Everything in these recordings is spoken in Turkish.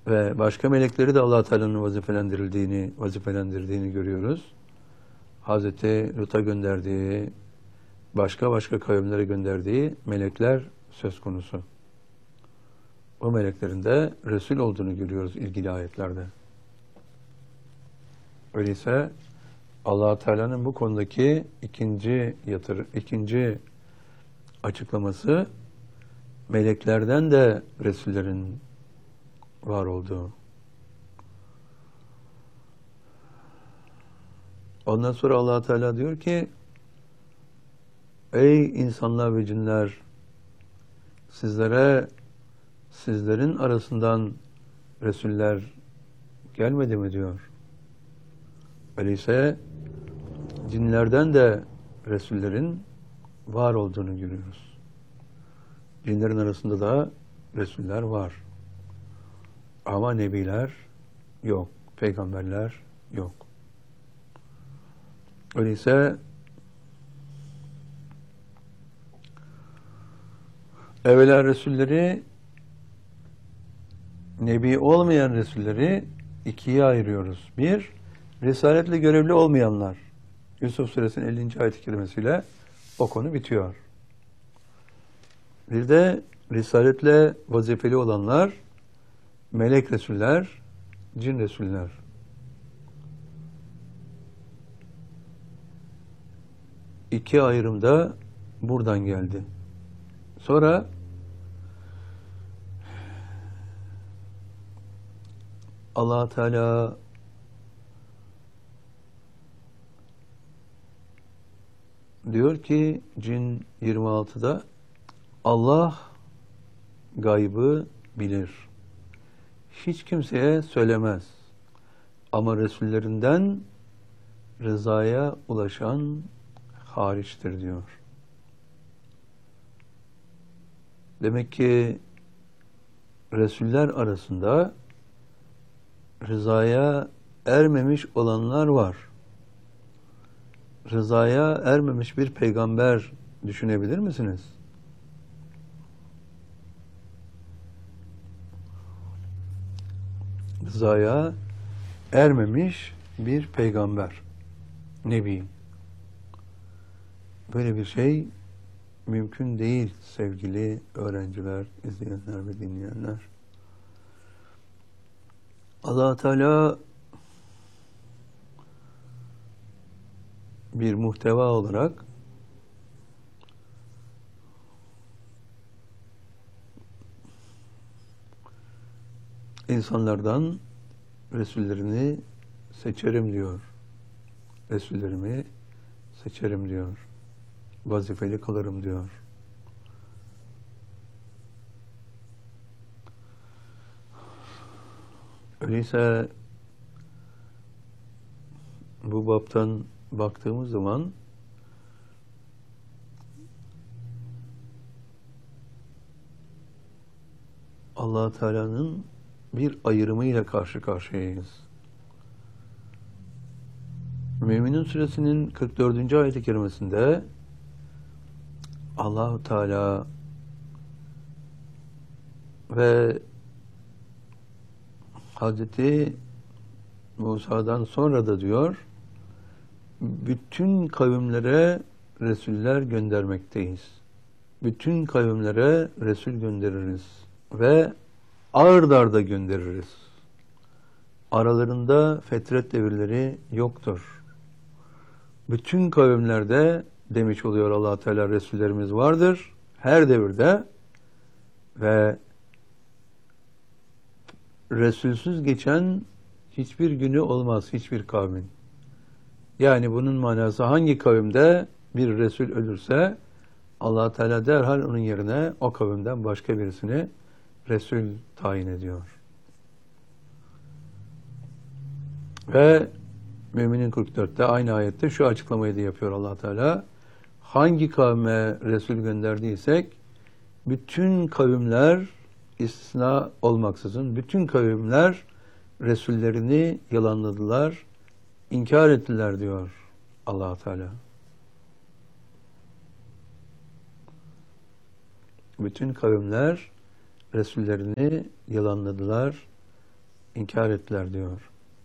Ve başka melekleri de Allah Teala'nın vazifelendirdiğini görüyoruz. Hazreti Lut'a gönderdiği, başka kavimlere gönderdiği melekler söz konusu. O meleklerin de Resul olduğunu görüyoruz ilgili ayetlerde. Öyleyse Allah Teala'nın bu konudaki ikinci açıklaması, meleklerden de Resullerin var olduğu. Ondan sonra Allah Teala diyor ki, ey insanlar ve cinler, sizlerin arasından Resuller gelmedi mi diyor. Öyleyse cinlerden de Resullerin var olduğunu görüyoruz. Cinlerin arasında da Resuller var. Ama nebiler yok, peygamberler yok. Öyleyse evvela Resulleri, nebi olmayan Resulleri ikiye ayırıyoruz. Bir, risaletle görevli olmayanlar. Yusuf Suresinin 50. ayet-i kerimesiyle o konu bitiyor. Bir de risaletle vazifeli olanlar, melek Resuller, cin Resuller. İki ayrım da buradan geldi. Sonra Allah Teala diyor ki Cin 26'da, Allah gaybı bilir. Hiç kimseye söylemez. Ama Resullerinden rızaya ulaşan hariçtir diyor. Demek ki Resuller arasında rızaya ermemiş olanlar var. Rızaya ermemiş bir peygamber düşünebilir misiniz? Rızaya ermemiş bir peygamber, nebi. Böyle bir şey mümkün değil sevgili öğrenciler, izleyenler ve dinleyenler. Allah Teala bir muhteva olarak insanlardan Resullerini seçerim diyor. Resullerimi seçerim diyor. Vazifeli kılarım diyor. Öyleyse bu baptan baktığımız zaman Allah Teala'nın bir ayrımıyla karşı karşıyayız. Mü'minun Suresinin 44. ayet-i kerimesinde Allah-u Teala ve Hazreti Musa'dan sonra da diyor, bütün kavimlere Resuller göndermekteyiz. Bütün kavimlere Resul göndeririz ve ard arda göndeririz. Aralarında fetret devirleri yoktur. Bütün kavimlerde demiş oluyor Allah Teala, Resullerimiz vardır. Her devirde ve Resulsüz geçen hiçbir günü olmaz hiçbir kavmin. Yani bunun manası, hangi kavimde bir Resul ölürse Allah Teala derhal onun yerine o kavimden başka birisini Resul tayin ediyor. Ve Mü'minin 44'te aynı ayette şu açıklamayı da yapıyor Allah Teala. Hangi kavme Resul gönderdiysek bütün kavimler, istisna olmaksızın bütün kavimler Resullerini yalanladılar, inkar ettiler diyor Allah Teala. Bütün kavimler Resullerini yalanladılar, inkar ettiler diyor.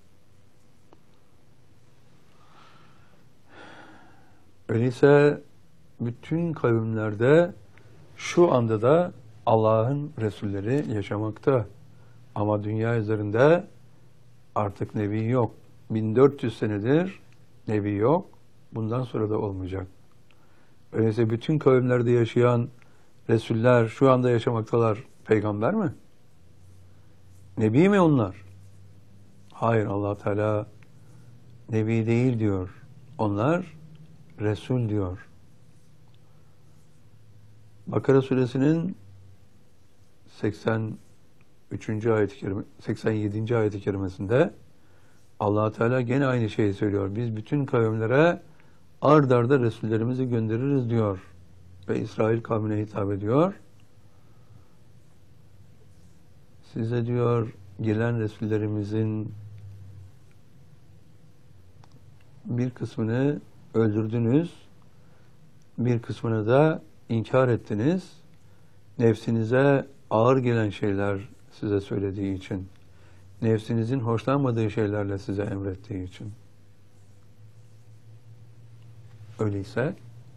Öyleyse bütün kavimlerde şu anda da Allah'ın Resulleri yaşamakta. Ama dünya üzerinde artık Nebi yok. 1400 senedir Nebi yok. Bundan sonra da olmayacak. Öyleyse bütün kavimlerde yaşayan Resuller şu anda yaşamaktalar. Peygamber mi? Nebi mi onlar? Hayır, Allah Teala Nebi değil diyor. Onlar Resul diyor. Bakara suresinin 87. ayet-i kerimesinde Allah Teala gene aynı şeyi söylüyor. Biz bütün kavimlere ard arda Resullerimizi göndeririz diyor. Ve İsrail kavmine hitap ediyor. Size diyor gelen Resullerimizin bir kısmını öldürdünüz, bir kısmını da inkar ettiniz. Nefsinize ağır gelen şeyler size söylediği için, nefsinizin hoşlanmadığı şeylerle size emrettiği için. Öyleyse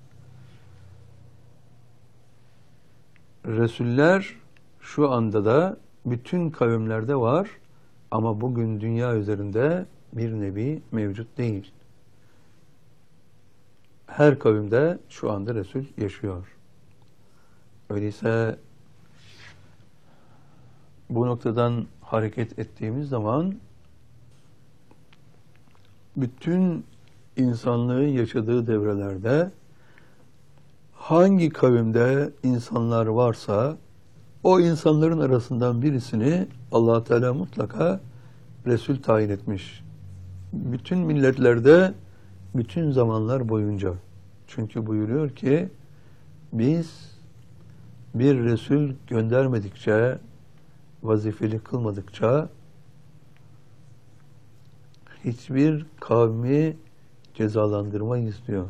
Resuller şu anda da bütün kavimlerde var ama bugün dünya üzerinde bir nebi mevcut değil. Her kavimde şu anda Resul yaşıyor. Öyleyse bu noktadan hareket ettiğimiz zaman bütün insanlığın yaşadığı devrelerde hangi kavimde insanlar varsa o insanların arasından birisini Allah Teala mutlaka Resul tayin etmiş. Bütün milletlerde, bütün zamanlar boyunca. Çünkü buyuruyor ki biz bir Resul göndermedikçe, vazifeli kılmadıkça hiçbir kavmi cezalandırmayız diyor.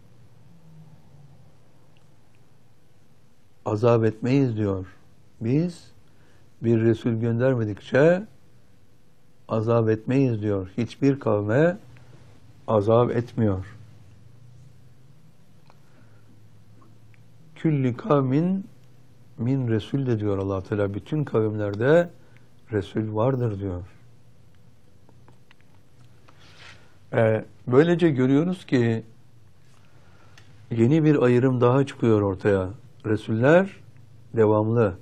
Azap etmeyiz diyor. Biz bir Resul göndermedikçe azap etmeyiz diyor. Hiçbir kavme azap etmiyor. Külli kavmin min Resul de diyor Allah Teala. Bütün kavimlerde Resul vardır diyor. Böylece görüyoruz ki yeni bir ayrım daha çıkıyor ortaya. Resuller devamlı.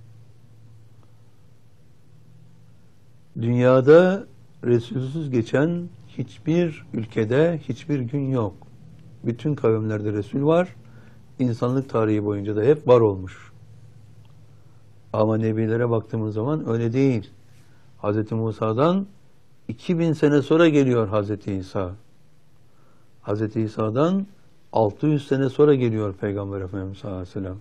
Dünyada Resulsüz geçen hiçbir ülkede hiçbir gün yok. Bütün kavimlerde Resul var. İnsanlık tarihi boyunca da hep var olmuş. Ama nebilere baktığımız zaman öyle değil. Hz. Musa'dan 2000 sene sonra geliyor Hz. İsa. Hz. İsa'dan 600 sene sonra geliyor Peygamber Efendimiz sallallahu aleyhi ve sellem.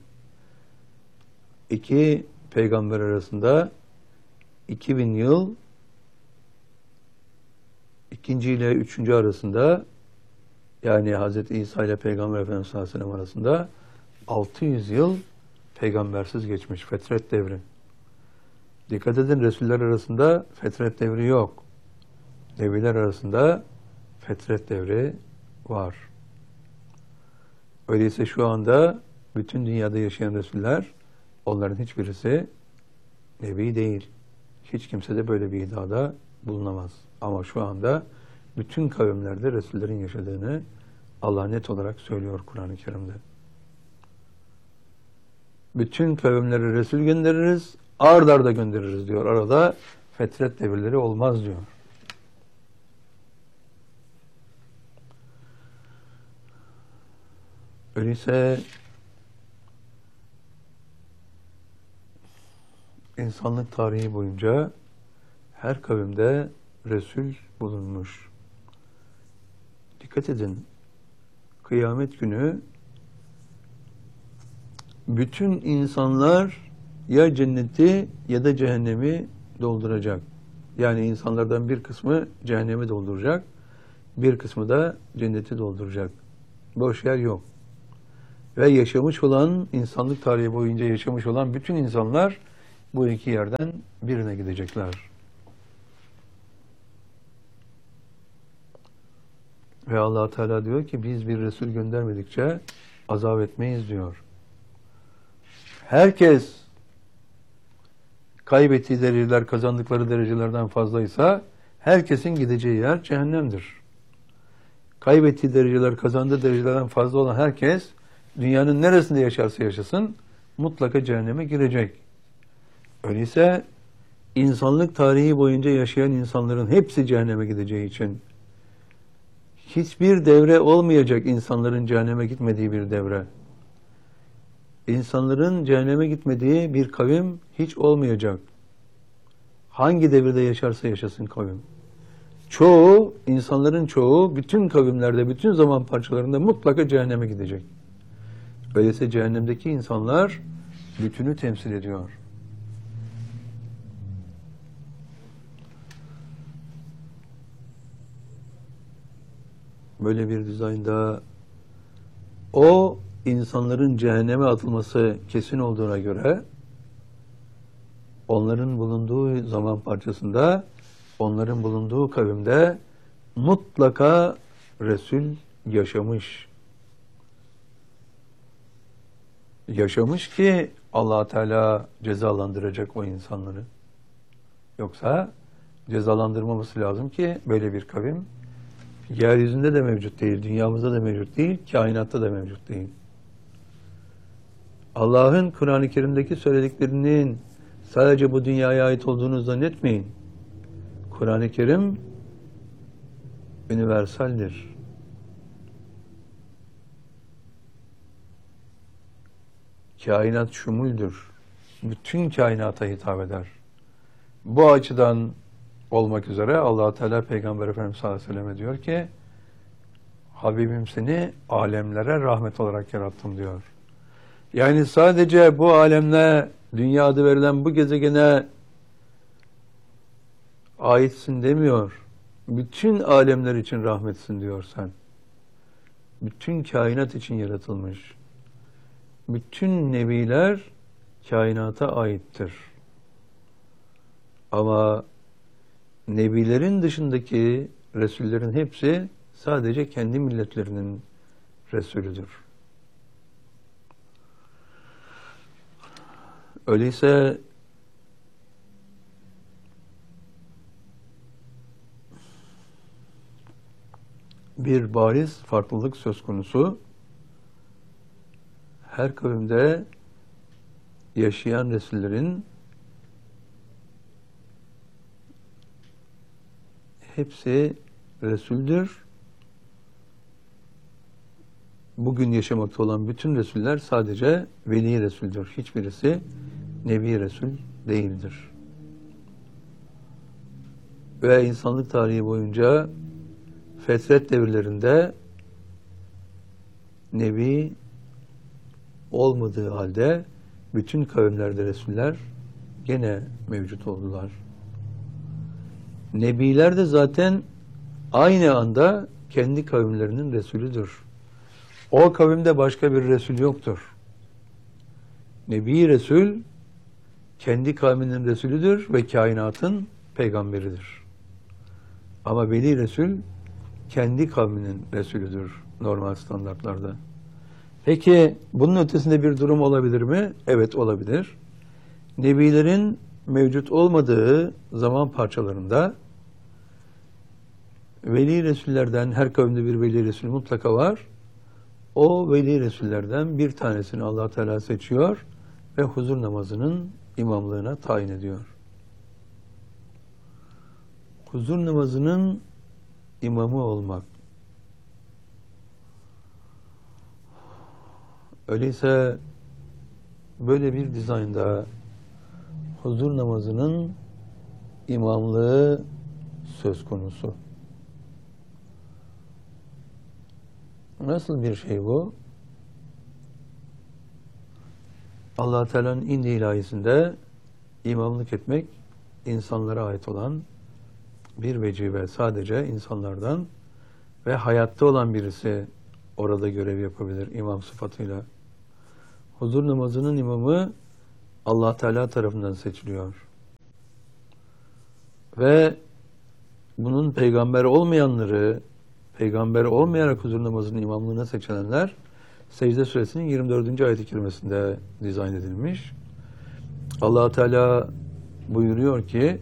İki peygamber arasında 2000 yıl, ikinci ile üçüncü arasında, yani Hz. İsa ile Peygamber Efendimiz sallallahu aleyhi ve sellem arasında 600 yıl peygambersiz geçmiş, fetret devri. Dikkat edin, Resuller arasında fetret devri yok. Nebiler arasında fetret devri var. Öyleyse şu anda bütün dünyada yaşayan Resuller, onların hiçbirisi Nebi değil. Hiç kimse de böyle bir iddiada bulunamaz. Ama şu anda bütün kavimlerde Resullerin yaşadığını Allah net olarak söylüyor Kur'an-ı Kerim'de. Bütün kavimlere Resul göndeririz, ard arda göndeririz diyor. Arada fetret devirleri olmaz diyor. Öyleyse insanlık tarihi boyunca her kavimde Resul bulunmuş. Dikkat edin, kıyamet günü bütün insanlar ya cenneti ya da cehennemi dolduracak. Yani insanlardan bir kısmı cehennemi dolduracak, bir kısmı da cenneti dolduracak. Boş yer yok. Ve yaşamış olan, insanlık tarihi boyunca yaşamış olan bütün insanlar bu iki yerden birine gidecekler. Ve Allah Teala diyor ki biz bir Resul göndermedikçe azap etmeyiz diyor. Herkes kaybettiği dereceler kazandıkları derecelerden fazlaysa herkesin gideceği yer cehennemdir. Kaybettiği dereceler kazandığı derecelerden fazla olan herkes dünyanın neresinde yaşarsa yaşasın mutlaka cehenneme girecek. Öyleyse insanlık tarihi boyunca yaşayan insanların hepsi cehenneme gideceği için hiçbir devre olmayacak insanların cehenneme gitmediği bir devre. İnsanların cehenneme gitmediği bir kavim hiç olmayacak. Hangi devirde yaşarsa yaşasın kavim. İnsanların çoğu bütün kavimlerde, bütün zaman parçalarında mutlaka cehenneme gidecek. Öyleyse cehennemdeki insanlar bütünü temsil ediyor. Böyle bir dizaynda o insanların cehenneme atılması kesin olduğuna göre onların bulunduğu zaman parçasında, onların bulunduğu kavimde mutlaka Resul yaşamış. Yaşamış ki Allah Teala cezalandıracak o insanları. Yoksa cezalandırmaması lazım ki böyle bir kavim yeryüzünde de mevcut değil, dünyamızda da mevcut değil, kainatta da mevcut değil. Allah'ın Kur'an-ı Kerim'deki söylediklerinin sadece bu dünyaya ait olduğunu zannetmeyin. Kur'an-ı Kerim universaldir. Kainat şumuldür. Bütün kainata hitap eder. Bu açıdan olmak üzere Allah Teala Peygamber Efendimiz sallallahu aleyhi ve sellem diyor ki Habibim seni alemlere rahmet olarak yarattım diyor. Yani sadece bu alemle dünya adı verilen bu gezegene aitsin demiyor. Bütün alemler için rahmetsin diyor sen. Bütün kainat için yaratılmış. Bütün nebiler kainata aittir. Ama nebilerin dışındaki Resullerin hepsi sadece kendi milletlerinin Resulüdür. Öyleyse bir bariz farklılık söz konusu. Her kavimde yaşayan Resullerin hepsi Resul'dür. Bugün yaşamakta olan bütün Resuller sadece Veli Resul'dür. Hiçbirisi Nebi Resul değildir. Ve insanlık tarihi boyunca fetret devirlerinde Nebi olmadığı halde bütün kavimlerde Resuller gene mevcut oldular. Nebiler de zaten aynı anda kendi kavimlerinin Resulüdür. O kavimde başka bir Resul yoktur. Nebi Resul kendi kavminin Resulüdür ve kainatın peygamberidir. Ama Veli Resul kendi kavminin Resulüdür normal standartlarda. Peki bunun ötesinde bir durum olabilir mi? Evet olabilir. Nebilerin mevcut olmadığı zaman parçalarında Veli Resullerden her kavimde bir Veli Resul mutlaka var. O Veli Resullerden bir tanesini Allah Teala seçiyor ve huzur namazının imamlığına tayin ediyor. Huzur namazının imamı olmak. Öyleyse böyle bir dizaynda huzur namazının imamlığı söz konusu. Nasıl bir şey bu? Allah Teala'nın indi ilahisinde imamlık etmek insanlara ait olan bir vecibe, sadece insanlardan ve hayatta olan birisi orada görev yapabilir imam sıfatıyla. Huzur namazının imamı Allah Teala tarafından seçiliyor. Ve bunun peygamber olmayanları peygamber olmayarak huzur namazının imamlığına seçilenler Secde Suresinin 24. ayet-i kerimesinde dizayn edilmiş. Allah Teala buyuruyor ki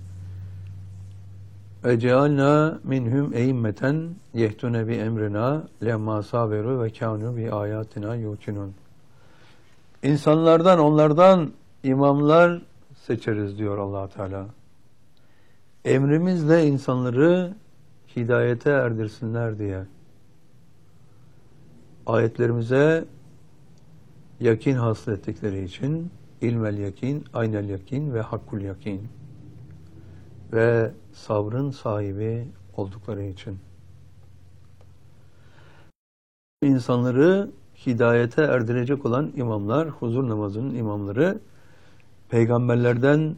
Ecealna minhum eimmeten yehtune bi emrina lemma saberu ve kanu bi ayatina yukinun. İnsanlardan, onlardan imamlar seçeriz diyor Allah Teala. Emrimizle insanları hidayete erdirsinler diye. Ayetlerimize yakin hasıl ettikleri için ilmel yakin, aynel yakin ve hakkul yakin ve sabrın sahibi oldukları için. İnsanları hidayete erdirecek olan imamlar, huzur namazının imamları, peygamberlerden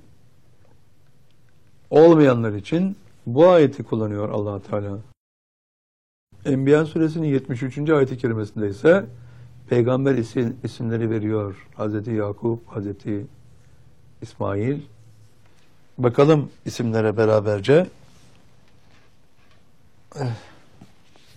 olmayanlar için bu ayeti kullanıyor Allah Teala. Enbiya suresinin 73. ayet-i kerimesinde ise peygamber isimleri veriyor. Hazreti Yakup, Hazreti İsmail. Bakalım isimlere beraberce.